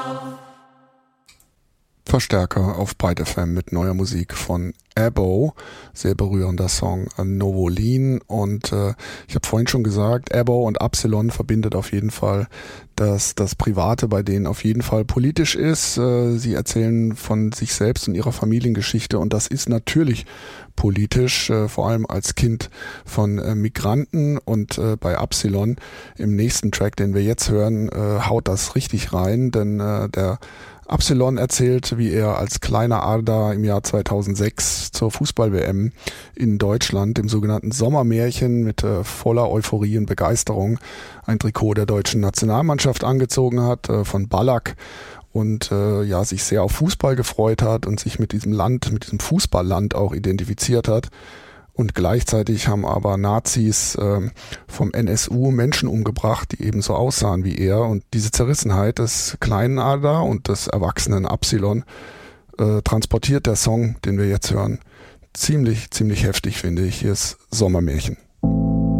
Verstärker auf Byte FM mit neuer Musik von Abo, sehr berührender Song Novolin, und ich habe vorhin schon gesagt, Abo und Absilon verbindet auf jeden Fall, dass das Private bei denen auf jeden Fall politisch ist. Sie erzählen von sich selbst und ihrer Familiengeschichte, und das ist natürlich politisch, vor allem als Kind von Migranten, und bei Absilon im nächsten Track, den wir jetzt hören, haut das richtig rein, denn der Absilon erzählt, wie er als kleiner Arda im Jahr 2006 zur Fußball-WM in Deutschland, dem sogenannten Sommermärchen, mit voller Euphorie und Begeisterung ein Trikot der deutschen Nationalmannschaft angezogen hat, von Ballack, und sich sehr auf Fußball gefreut hat und sich mit diesem Land, mit diesem Fußballland auch identifiziert hat. Und gleichzeitig haben aber Nazis vom NSU Menschen umgebracht, die ebenso aussahen wie er. Und diese Zerrissenheit des kleinen Ada und des erwachsenen Absilon transportiert der Song, den wir jetzt hören, ziemlich heftig, finde ich. Hier ist Sommermärchen.